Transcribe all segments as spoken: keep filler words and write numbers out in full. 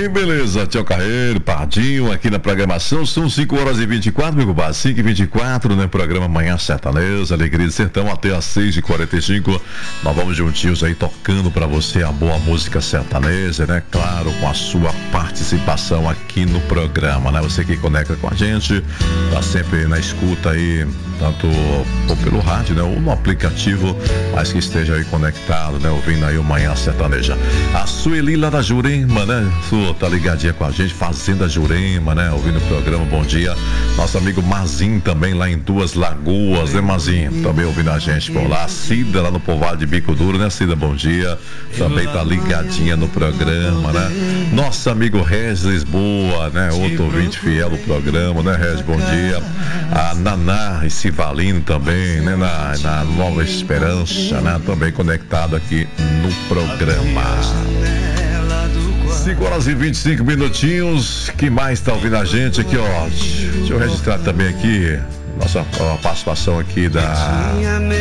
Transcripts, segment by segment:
Que beleza, Tchau Carreiro, Pardinho, aqui na programação, são cinco horas e vinte e quatro, meu compadre, cinco e vinte e quatro, né, programa Manhã Sertaneja, Alegria do Sertão, até às seis e quarenta e cinco, nós vamos juntinhos aí tocando pra você a boa música sertaneja, né, claro, com a sua participação aqui no programa, né, você que conecta com a gente, tá sempre na escuta aí, tanto ou pelo rádio, né, ou no aplicativo, mas que esteja aí conectado, né, ouvindo aí o Manhã Sertaneja. A Sueli lá da Jurema, né, Su, tá ligadinha com a gente, Fazenda Jurema, né, ouvindo o programa, bom dia. Nosso amigo Mazin também lá em Duas Lagoas, né, Mazin, também ouvindo a gente por lá. Cida lá no povoado de Bico Duro, né, Cida, bom dia, também tá ligadinha no programa, né. Nosso amigo Regis Lisboa, né, outro ouvinte fiel do programa, né, Regis, bom dia. A Naná e Civalino também, né, na, na Nova Esperança, né, também conectado aqui no programa. cinco horas e vinte e cinco minutinhos. Que mais tá ouvindo a gente aqui, ó? Deixa eu registrar também aqui nossa ó, participação aqui da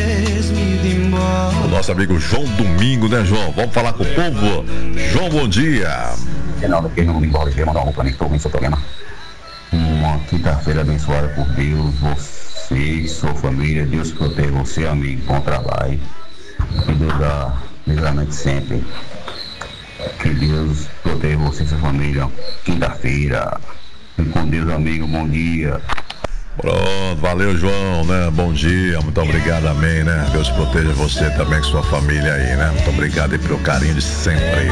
o nosso amigo João Domingo, né, João? Vamos falar com o povo. João, bom dia. Reinaldo, aqui no Domingo, eu queria mandar um para mim que estou ouvindo seu programa. Uma quinta-feira abençoada por Deus, você e sua família. Deus proteja você, amigo, bom trabalho. E Deus dá livramento sempre. Que Deus proteja você e sua família. Quinta-feira. Fique com Deus, amigo. Bom dia. Pronto, valeu, João, né? Bom dia, muito obrigado, amém, né? Deus proteja você também com sua família aí, né? Muito obrigado aí pelo carinho de sempre.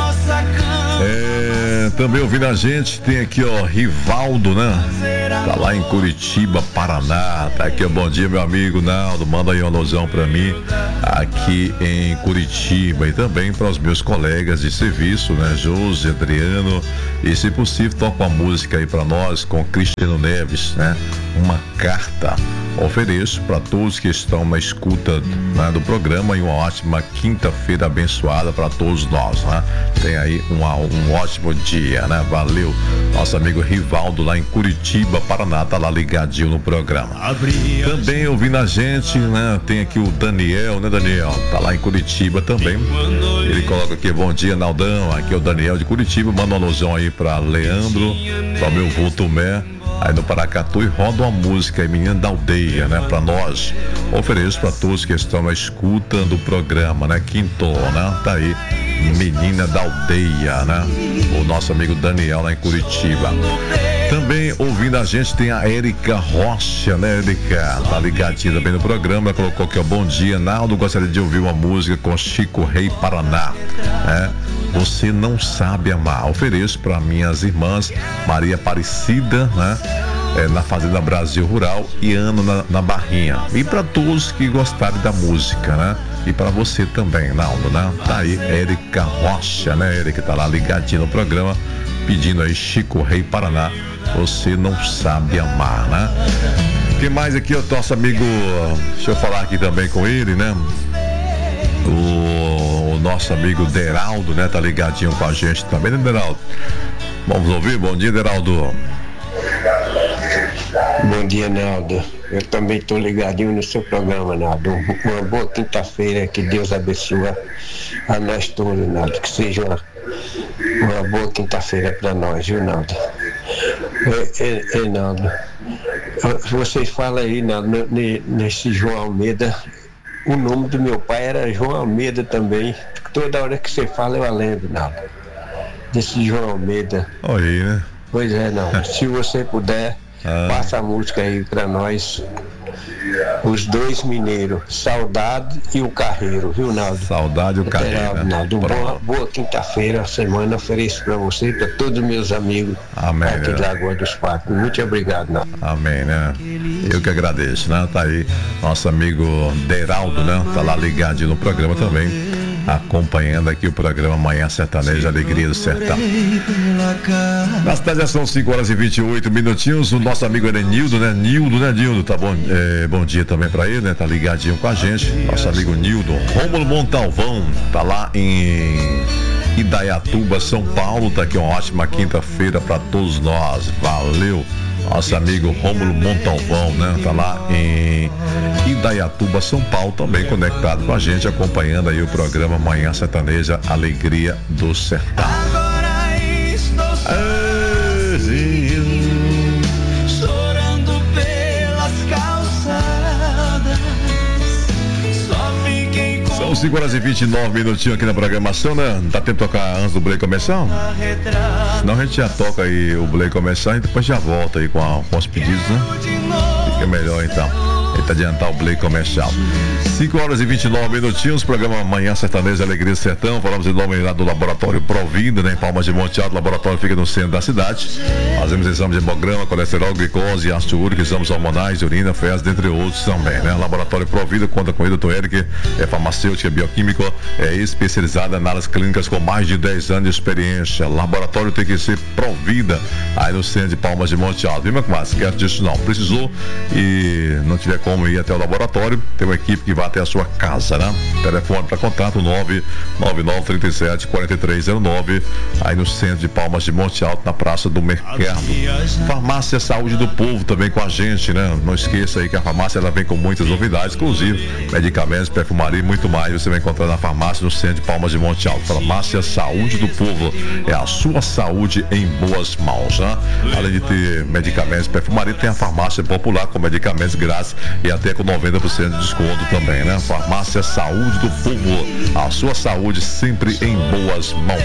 É, também ouvindo a gente, tem aqui, ó, Rivaldo, né? Tá lá em Curitiba, Paraná. Tá aqui, ó, bom dia, meu amigo Naldo. Manda aí uma alusão pra mim aqui em Curitiba e também para os meus colegas de serviço, né? Josi, Adriano, e se possível, toca uma música aí pra nós com Cristiano Neves, né? Uma carta. Ofereço para todos que estão na escuta, né, do programa, e uma ótima quinta-feira abençoada para todos nós, né? Tem aí uma, um ótimo dia, né? Valeu. Nosso amigo Rivaldo lá em Curitiba, Paraná, tá lá ligadinho no programa. Também ouvindo a gente, né? Tem aqui o Daniel, né, Daniel? Tá lá em Curitiba também. Ele coloca aqui, bom dia, Naldão. Aqui é o Daniel de Curitiba. Manda uma alusão aí para Leandro, para o meu vô Tomé, aí no Paracatu, e roda uma música aí, Menina da Aldeia, né, pra nós. Ofereço pra todos que estão na escuta do programa, né, Quinto, né, tá aí, Menina da Aldeia, né, o nosso amigo Daniel lá em Curitiba. Também ouvindo a gente tem a Érica Rocha, né, Érica? Tá ligadinha também no programa, colocou aqui, ó, bom dia, Naldo, gostaria de ouvir uma música com Chico Rei Paraná, né? Você Não Sabe Amar. Ofereço para minhas irmãs Maria Aparecida, né? É, na Fazenda Brasil Rural, e Ana na, na Barrinha. E para todos que gostarem da música, né? E para você também, Naldo, né? Tá aí, Érica Rocha, né? Érica tá lá ligadinha no programa, pedindo aí Chico Rei Paraná, Você Não Sabe Amar, né? Quem mais aqui, o nosso amigo, deixa eu falar aqui também com ele, né? O, o nosso amigo Deraldo, né? Tá ligadinho com a gente também, né, Deraldo? Vamos ouvir? Bom dia, Deraldo. Bom dia, Naldo. Eu também estou ligadinho no seu programa, Naldo. Uma boa quinta-feira, que Deus abençoe a nós todos, Naldo. Que seja uma, uma boa quinta-feira para nós, viu, Naldo? É, é, é, Naldo. Vocês falam aí, Naldo, nesse João Almeida. O nome do meu pai era João Almeida também. Toda hora que você fala eu lembro, Naldo. Desse João Almeida. Olha aí, né? Pois é, não. Se você puder, ah. passa a música aí pra nós. Os dois mineiros, Saudade e o Carreiro, viu, Naldo? Saudade e o Carreiro. Né? Naldo, boa, boa quinta-feira, semana, ofereço pra você e pra todos os meus amigos. Amém, aqui né? da Lagoa dos Patos. Muito obrigado, Naldo. Amém, né? Eu que agradeço, né? Tá aí nosso amigo Deraldo, né? Tá lá ligadinho no programa também, acompanhando aqui o programa Manhã Sertaneja, Alegria do Sertão. Na cidade já são cinco horas e vinte e oito minutinhos. O nosso amigo é Nildo, né? Nildo, né, Nildo? Tá bom? É, bom dia também pra ele, né? Tá ligadinho com a gente. Nosso amigo Nildo. Rômulo Montalvão tá lá em Indaiatuba, São Paulo. Tá aqui uma ótima quinta-feira pra todos nós. Valeu. Nosso amigo Rômulo Montalvão, né? Tá lá em Indaiatuba, São Paulo, também conectado com a gente, acompanhando aí o programa Manhã Sertaneja, Alegria do Sertão. São cinco horas e vinte e nove minutinhos aqui na programação, né? Dá tempo de tocar antes do break comercial? Senão a gente já toca aí o break comercial e depois já volta aí com, a, com os pedidos, né? Fica melhor então. Eita, adiantar o break comercial. cinco horas e vinte e nove minutinhos, programa Manhã Sertaneja Alegria do Sertão. Falamos em nome lá do Laboratório Provida, né? Em Palmas de Monte Alto. O laboratório fica no centro da cidade. Fazemos exames de hemograma, colesterol, glicose, ácido úrico, exames hormonais, urina, fezes, dentre outros também, né? Laboratório Provida conta com o doutor Eric, é farmacêutica, bioquímico, é especializada em análises clínicas com mais de dez anos de experiência. Laboratório tem que ser Provida, aí no centro de Palmas de Monte Alto. Viu, meu compadre? Esquece disso não. Precisou e não tiver como ir até o laboratório, tem uma equipe que vai até a sua casa, né? Telefone para contato nove nove nove três sete quatro três zero nove, aí no centro de Palmas de Monte Alto, na Praça do Mercado. Farmácia Saúde do Povo também com a gente, né? Não esqueça aí que a farmácia ela vem com muitas novidades, inclusive medicamentos, perfumaria e muito mais. Você vai encontrar na farmácia no centro de Palmas de Monte Alto. Farmácia Saúde do Povo, é a sua saúde em boas mãos, né? Além de ter medicamentos, perfumaria, tem a farmácia popular com medicamentos grátis e até com noventa por cento de desconto também, né? Farmácia Saúde do Povo, a sua saúde sempre em boas mãos.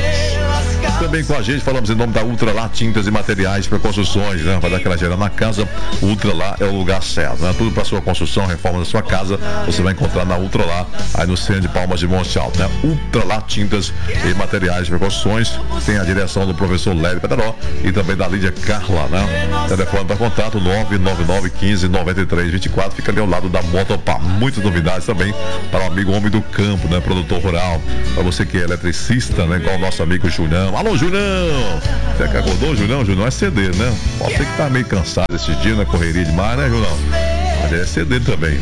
Também com a gente falamos em nome da Ultra Lá Tintas e Materiais para Construções, né? Vai dar aquela geral na casa, Ultra Lá é o lugar certo, né? Tudo para sua construção, reforma da sua casa, você vai encontrar na Ultra Lá, aí no centro de Palmas de Monte Alto, né? Ultra Lá Tintas e Materiais para Construções, tem a direção do professor Léo Pedaró e também da Lídia Carla, né? Telefone para contato nove nove nove um cinco nove três dois quatro, fica ali ao lado da Motopar. Muitas novidades também para o amigo homem do campo, né? Produtor rural, para você que é eletricista, né? Igual o nosso amigo Julião. Alô, Julião! Você que acordou, Julião? Julião é C D, né? Pode ser que tá meio cansado esses dias na correria demais, né, Julião? Mas é C D também.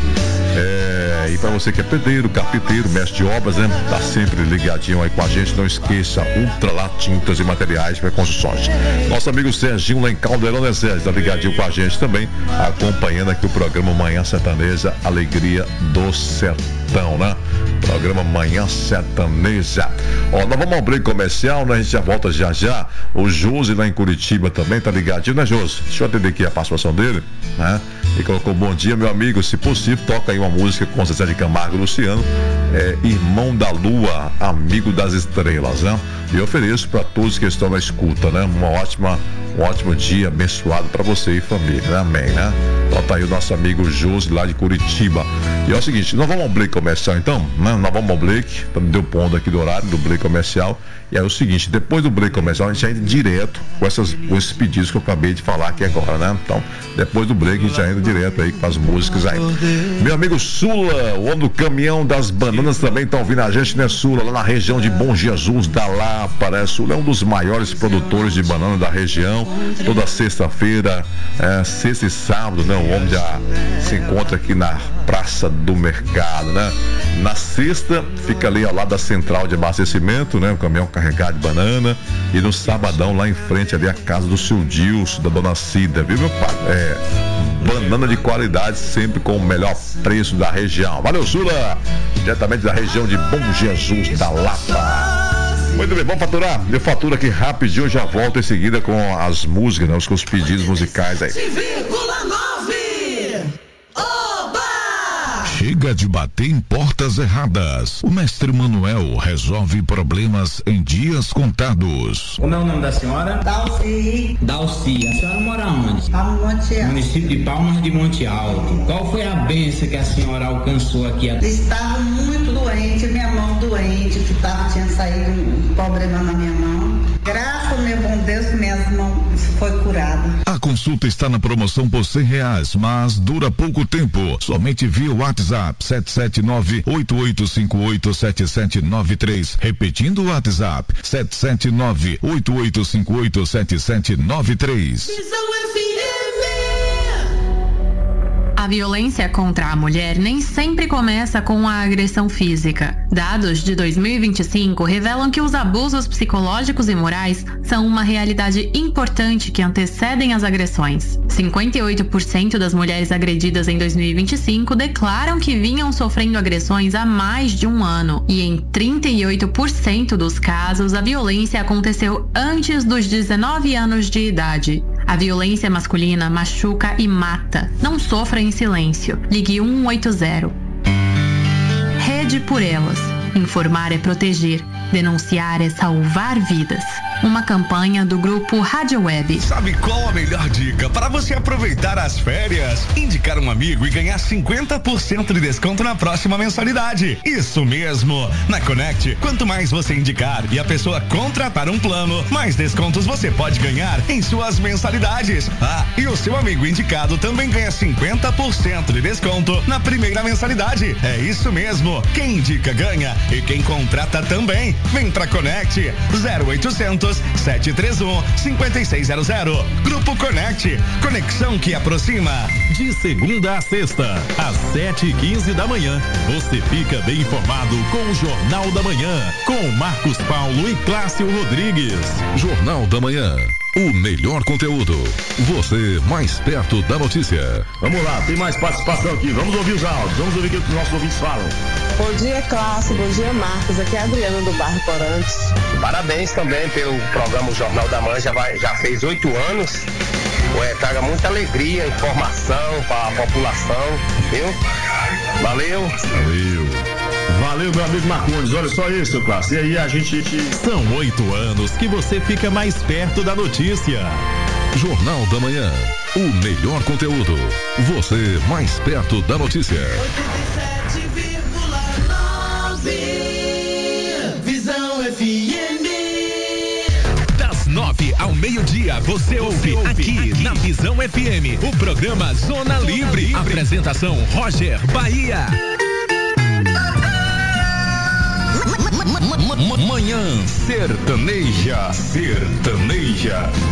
É, e para você que é pedreiro, carpinteiro, mestre de obras, né? Tá sempre ligadinho aí com a gente, não esqueça, Ultra Lá Tintas e Materiais para Construções. Nosso amigo Serginho lá em Caldeirão, né, Sérgio? Tá ligadinho com a gente também, acompanhando aqui o programa Manhã Sertaneja Alegria do Sertão, né? Programa Manhã Sertaneja. Ó, nós vamos ao break comercial, né? A gente já volta já já. O Josi lá em Curitiba também tá ligadinho, né, Josi? Deixa eu atender aqui a participação dele, né? E colocou: bom dia, meu amigo, se possível, toca aí uma música com Zezé de Camargo e Luciano, é, Irmão da Lua, Amigo das Estrelas, né? E eu ofereço para todos que estão na escuta, né? Uma ótima, um ótimo dia abençoado para você e família, né? Amém, né? Então tá aí o nosso amigo Josi lá de Curitiba. E é o seguinte, nós vamos ao break comercial então, né? Nós vamos ao break, deu ponto aqui do horário do break comercial. E é o seguinte, depois do break comercial a gente já entra direto com, essas, com esses pedidos que eu acabei de falar aqui agora, né? Então, depois do break a gente já entra direto aí com as músicas aí. Meu amigo Sula, o homem do caminhão das bananas também tá ouvindo a gente, né, Sula? Lá na região de Bom Jesus da Lapa, né? Sula é um dos maiores produtores de banana da região. Toda sexta-feira, é, sexta e sábado, né? O homem já se encontra aqui na Praça do Mercado, né? Na sexta, fica ali ao lado da central de abastecimento, né? O caminhão carregado de banana. E no sabadão, lá em frente, ali a casa do seu Dilson, da dona Cida, viu, meu pai? É, banana de qualidade, sempre com o melhor preço da região. Valeu, Sula! Diretamente da região de Bom Jesus da Lapa. Muito bem, vamos faturar? Eu faturo aqui rapidinho, eu já volto em seguida com as músicas, né? Os, com os pedidos musicais aí. Chega de bater em portas erradas. O mestre Manuel resolve problemas em dias contados. Como é o nome da senhora? Dalci. Dalci. A senhora mora onde? Palmas de Monte Alto. Município de Palmas de Monte Alto. Qual foi a bênção que a senhora alcançou aqui? Estava muito doente, minha mão doente, que tava, tinha saído um problema na minha mão. Graças ao meu bom Deus, que minhas mãos foi curada. A consulta está na promoção por cem reais, mas dura pouco tempo. Somente via WhatsApp sete sete nove, oito oito cinco oito, sete sete nove três. Repetindo o WhatsApp sete sete nove, oito oito cinco oito, sete sete nove três. A violência contra a mulher nem sempre começa com a agressão física. Dados de dois mil e vinte e cinco revelam que os abusos psicológicos e morais são uma realidade importante que antecedem as agressões. cinquenta e oito por cento das mulheres agredidas em dois mil e vinte e cinco declaram que vinham sofrendo agressões há mais de um ano. E em trinta e oito por cento dos casos, a violência aconteceu antes dos dezenove anos de idade. A violência masculina machuca e mata. Não sofra em silêncio. Ligue um oito zero. Rede por Elas. Informar é proteger. Denunciar é salvar vidas. Uma campanha do grupo Rádio Web. Sabe qual a melhor dica para você aproveitar as férias? Indicar um amigo e ganhar cinquenta por cento de desconto na próxima mensalidade. Isso mesmo! Na Connect, quanto mais você indicar e a pessoa contratar um plano, mais descontos você pode ganhar em suas mensalidades. Ah, e o seu amigo indicado também ganha cinquenta por cento de desconto na primeira mensalidade. É isso mesmo! Quem indica ganha e quem contrata também. Vem pra Connect zero oitocentos, sete três um, cinco seis zero zero. Grupo Connect, conexão que aproxima. De segunda a sexta, às sete e quinze da manhã, você fica bem informado com o Jornal da Manhã, com Marcos Paulo e Clássio Rodrigues. Jornal da Manhã, o melhor conteúdo. Você mais perto da notícia. Vamos lá, tem mais participação aqui. Vamos ouvir os áudios, vamos ouvir o que os nossos ouvintes falam. Bom dia, Clássio. Bom dia, Marcos. Aqui é a Adriana do bairro Corantes. Parabéns também pelo programa Jornal da Manhã, já, vai, já fez oito anos. Ué, traga muita alegria, informação para a população, viu? Valeu. Valeu. Valeu, meu amigo Marcondes. Olha só isso, Clássio. E aí a gente... São oito anos que você fica mais perto da notícia. Jornal da Manhã, o melhor conteúdo. Você mais perto da notícia. oitenta e sete vírgula nove Visão F M. Das nove ao meio-dia, você ouve, ouve aqui, aqui na Visão F M, o programa Zona Livre. Livre. Apresentação Roger Bahia. Manhã sertaneja, sertaneja.